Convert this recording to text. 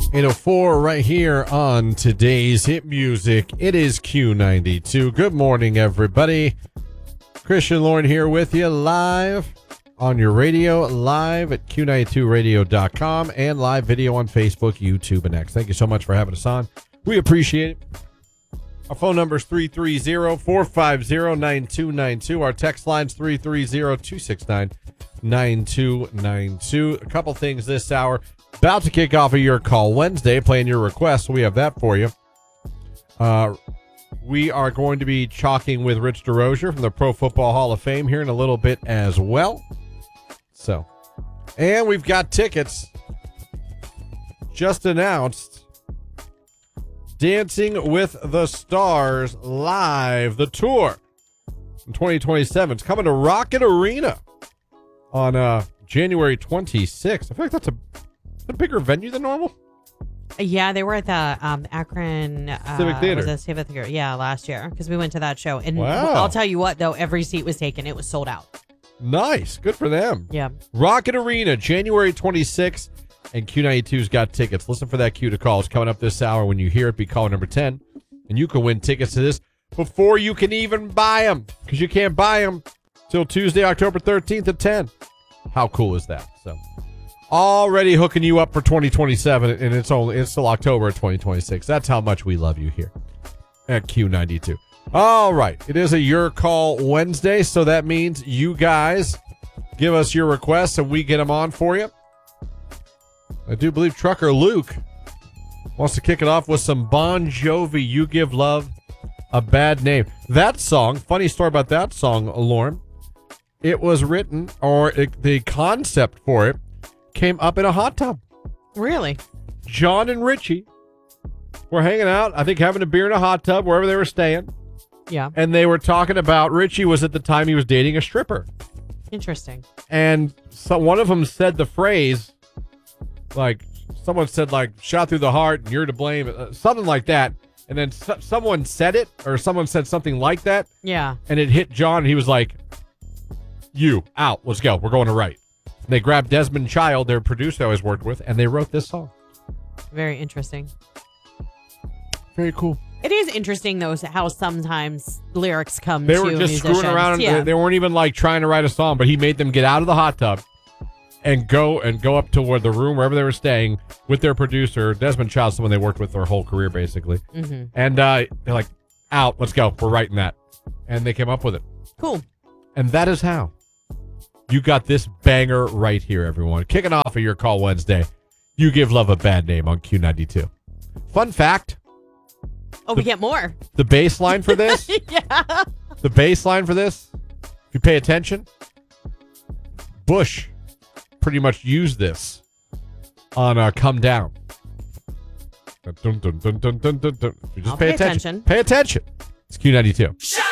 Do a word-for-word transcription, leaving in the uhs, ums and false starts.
eight oh four right here on today's hit music. It is Q ninety-two. Good morning, everybody. Christian Lauren here with you live on your radio, live at Q ninety-two radio dot com, and live video on Facebook, YouTube, and X. Thank you so much for having us on. We appreciate it. Our phone number is three three zero, four five zero, nine two nine two. Our text line is three three zero, two six nine, nine two nine two. A couple things this hour. About to kick off a Your Call Wednesday, playing your requests. We have that for you. Uh, we are going to be chalking with Rich DeRozier from the Pro Football Hall of Fame here in a little bit as well. So, and we've got tickets just announced. Dancing with the Stars Live, the tour in twenty twenty-seven. It's coming to Rocket Arena on uh, January twenty-sixth. I feel like that's a, a bigger venue than normal. Yeah, they were at the um, Akron uh, Civic Theater. Was it Civic Theater? Yeah, last year because we went to that show. And wow. I'll tell you what, though, every seat was taken. It was sold out. Nice. Good for them. Yeah. Rocket Arena, January twenty-sixth. And Q ninety-two's got tickets. Listen for that cue to call. It's coming up this hour. When you hear it, be caller number ten. And you can win tickets to this before you can even buy them. Because you can't buy them till Tuesday, October thirteenth at ten. How cool is that? So, already hooking you up for twenty twenty-seven. And it's only it's till October of twenty twenty-six. That's how much we love you here at Q ninety-two. All right. It is a Your Call Wednesday. So that means you guys give us your requests and we get them on for you. I do believe Trucker Luke wants to kick it off with some Bon Jovi, You Give Love a Bad Name. That song, funny story about that song, Lauren, it was written, or it, the concept for it came up in a hot tub. Really? John and Richie were hanging out, I think having a beer in a hot tub, wherever they were staying. Yeah. And they were talking about, Richie was at the time he was dating a stripper. Interesting. And so one of them said the phrase, like someone said, like, shot through the heart and you're to blame, uh, something like that. And then so- someone said it, or someone said something like that. Yeah. And it hit John and he was like, you out, let's go, we're going to write. And they grabbed Desmond Child, their producer I always worked with, and they wrote this song. Very interesting. Very cool. It is interesting, though, how sometimes lyrics come They to were just musicians. screwing around. And yeah. they, they weren't even like trying to write a song, but he made them get out of the hot tub and go and go up to where the room, wherever they were staying, with their producer, Desmond Child, someone they worked with their whole career, basically. Mm-hmm. And uh, they're like, out, let's go. We're writing that. And they came up with it. Cool. And that is how you got this banger right here, everyone. Kicking off of Your Call Wednesday, You Give Love a Bad Name on Q ninety-two. Fun fact. Oh, the, we get more. The bass line for this, yeah. the bass line for this, if you pay attention, Bush pretty much used this on uh, Come Down. Dun, dun, dun, dun, dun, dun, dun. If you just I'll pay pay attention. attention. Pay attention. It's Q ninety-two.